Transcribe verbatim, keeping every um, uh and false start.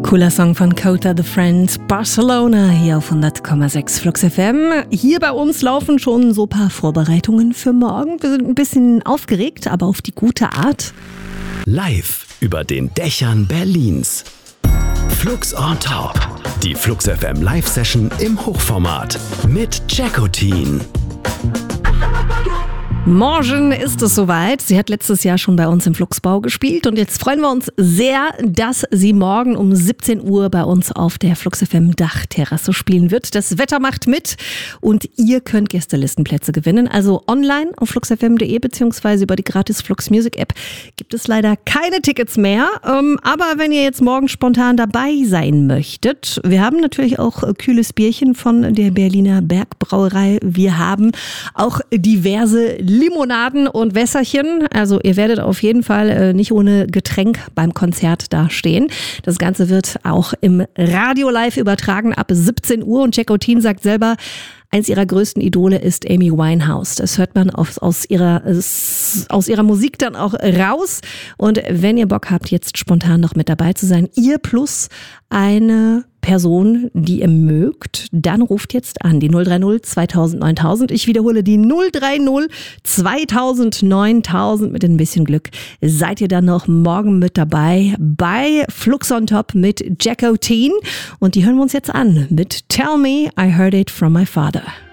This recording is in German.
Cooler Song von Kota the Friend, Barcelona, hier auf hundert Komma sechs Flux F M. Hier bei uns laufen schon so ein paar Vorbereitungen für morgen. Wir sind ein bisschen aufgeregt, aber auf die gute Art. Live über den Dächern Berlins. Flux on Top. Die Flux F M Live-Session im Hochformat mit Jackotin. Morgen ist es soweit. Sie hat letztes Jahr schon bei uns im Fluxbau gespielt und jetzt freuen wir uns sehr, dass sie morgen um siebzehn Uhr bei uns auf der Flux F M Dachterrasse spielen wird. Das Wetter macht mit und ihr könnt Gästelistenplätze gewinnen. Also online auf flux f m punkt d e beziehungsweise über die gratis Flux Music App gibt es leider keine Tickets mehr. Aber wenn ihr jetzt morgen spontan dabei sein möchtet, wir haben natürlich auch kühles Bierchen von der Berliner Bergbrauerei. Wir haben auch diverse Limonaden und Wässerchen. Also ihr werdet auf jeden Fall äh, nicht ohne Getränk beim Konzert da stehen. Das Ganze wird auch im Radio live übertragen ab siebzehn Uhr und Jackotin sagt selber, eins ihrer größten Idole ist Amy Winehouse. Das hört man aus, aus, ihrer, aus ihrer Musik dann auch raus. Und wenn ihr Bock habt, jetzt spontan noch mit dabei zu sein, ihr plus eine Person, die ihr mögt, dann ruft jetzt an die null drei null zweitausend neuntausend. Ich wiederhole die null drei null zweitausend neuntausend. Mit ein bisschen Glück seid ihr dann noch morgen mit dabei bei Flux on Top mit Jackotin. Und die hören wir uns jetzt an mit Tell Me I Heard It From My Father.